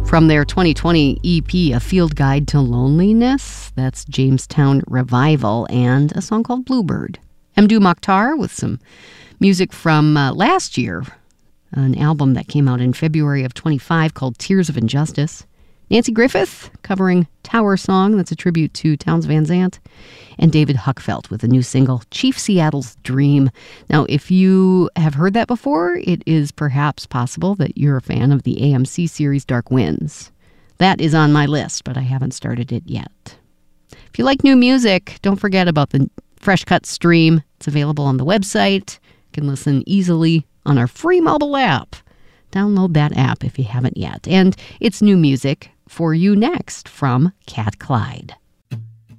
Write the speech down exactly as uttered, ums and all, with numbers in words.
From their twenty twenty E P, A Field Guide to Loneliness, that's Jamestown Revival, and a song called Bluebird. Mdou Moctar with some music from uh, last year, an album that came out in February of twenty-five called Tears of Injustice. Nancy Griffith covering Tower Song, that's a tribute to Townes Van Zandt. And David Huckfelt with a new single, Chief Seattle's Dream. Now, if you have heard that before, it is perhaps possible that you're a fan of the A M C series Dark Winds. That is on my list, but I haven't started it yet. If you like new music, don't forget about the Fresh Cut stream. It's available on the website. You can listen easily on our free mobile app. Download that app if you haven't yet. And it's new music for you next from Cat Clyde.